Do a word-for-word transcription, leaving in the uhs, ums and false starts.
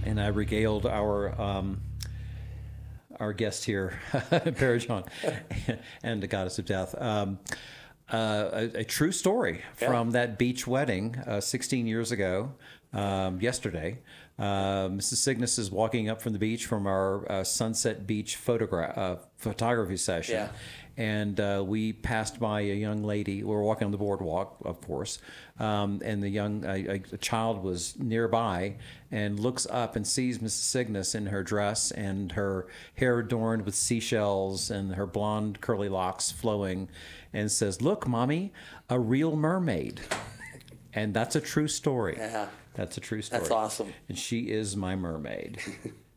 and I regaled our um, our guest here, Parajon, and the goddess of death. Um, uh, a, a true story Yeah. from that beach wedding uh, sixteen years ago, um, yesterday. Uh, Missus Cygnus is walking up from the beach from our uh, Sunset Beach photograph uh, photography session. Yeah. And uh, we passed by a young lady. We were walking on the boardwalk, of course, um, and the young a, a child was nearby and looks up and sees Missus Cygnus in her dress and her hair adorned with seashells and her blonde curly locks flowing, and says, "Look, Mommy, a real mermaid." And that's a true story. Yeah. That's a true story. That's awesome. And she is my mermaid.